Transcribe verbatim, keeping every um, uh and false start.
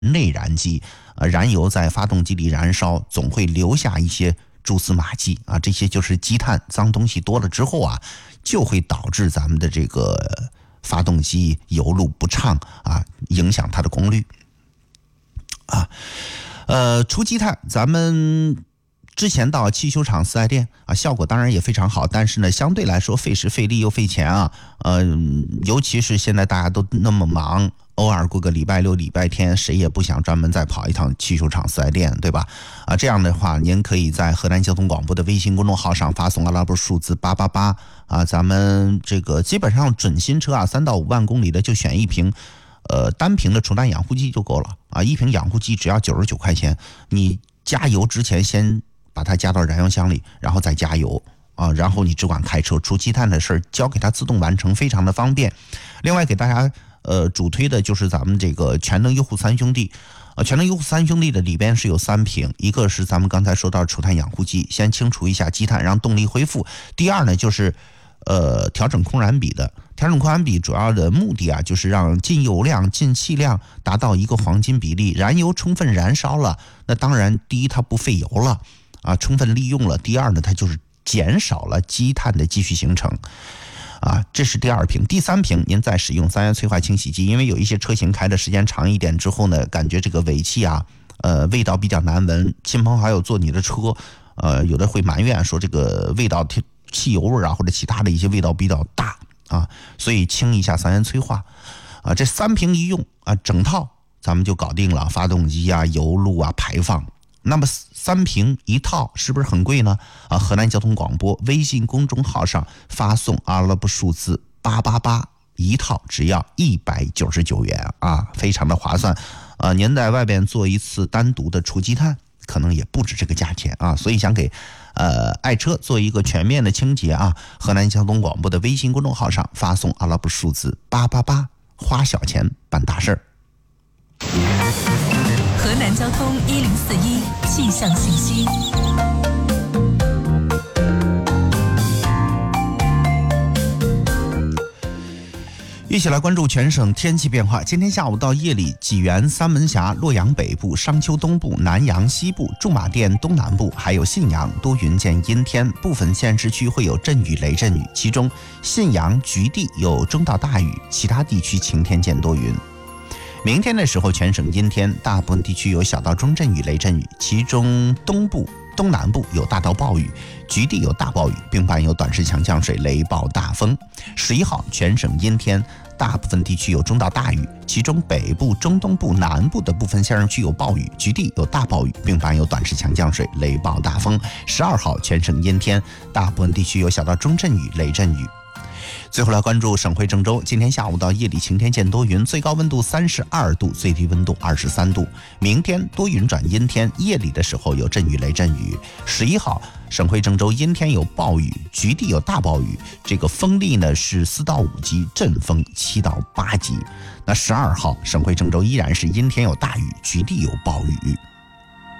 内燃机，呃，燃油在发动机里燃烧，总会留下一些蛛丝马迹啊，这些就是积碳，脏东西多了之后啊，就会导致咱们的这个发动机油路不畅啊，影响它的功率啊。呃，除积碳，咱们之前到汽修厂四 S 店啊，效果当然也非常好，但是呢，相对来说费时费力又费钱啊。呃，尤其是现在大家都那么忙，偶尔过个礼拜六、礼拜天，谁也不想专门再跑一趟汽修厂四 S 店，对吧？啊，这样的话，您可以在河南交通广播的微信公众号上发送阿拉伯数字八八八啊，咱们这个基本上准新车啊，三到五万公里的就选一瓶。呃，单瓶的除氮养护剂就够了啊！一瓶养护剂只要九十九块钱。你加油之前先把它加到燃油箱里，然后再加油啊，然后你只管开车，除积碳的事儿交给它自动完成，非常的方便。另外给大家呃主推的就是咱们这个全能优护三兄弟，呃，全能优护三兄弟的里边是有三瓶，一个是咱们刚才说到除碳养护剂，先清除一下积碳，让动力恢复。第二呢就是。呃，调整空燃比的，调整空燃比主要的目的啊，就是让进油量、进气量达到一个黄金比例，燃油充分燃烧了，那当然第一它不费油了啊，充分利用了；第二呢，它就是减少了积碳的继续形成啊，这是第二瓶。第三瓶您再使用三元催化清洗剂，因为有一些车型开的时间长一点之后呢，感觉这个尾气啊，呃，味道比较难闻，亲朋好友坐你的车，呃，有的会埋怨说这个味道汽油味啊，或者其他的一些味道比较大啊，所以清一下三元催化啊，这三瓶一用啊，整套咱们就搞定了，发动机啊、油路啊、排放。那么三瓶一套是不是很贵呢？啊，河南交通广播微信公众号上发送阿拉伯数字八八八，一套只要一百九十九元啊，非常的划算。啊，您在外边做一次单独的除积碳，可能也不止这个价钱啊，所以想给。呃，爱车做一个全面的清洁啊！河南交通广播的微信公众号上发送阿拉伯数字八八八，花小钱办大事儿。 河南交通一零四一气象信息。 一起来关注全省天气变化。今天下午到夜里，济源、三门峡、洛阳北部、商丘东部、南阳西部、驻马店东南部还有信阳多云见阴天，部分县市区会有阵雨雷阵雨，其中信阳、菊地有中到大雨，其他地区晴天见多云。明天的时候全省阴天，大部分地区有小到中阵雨雷阵雨，其中东部东南部有大到暴雨，局地有大暴雨，并伴有短时强降水、雷暴大风。十一号全省阴天，大部分地区有中到大雨，其中北部、中东部、南部的部分县市区有暴雨，局地有大暴雨，并伴有短时强降水、雷暴大风。十二号全省阴天，大部分地区有小到中阵雨、雷阵雨。最后来关注省会郑州，今天下午到夜里晴天见多云，最高温度三十二度，最低温度二十三度。明天多云转阴天，夜里的时候有阵雨雷阵雨。十一号省会郑州阴天有暴雨，局地有大暴雨，这个风力呢是四到五级，阵风七到八级。那十二号省会郑州依然是阴天有大雨，局地有暴雨。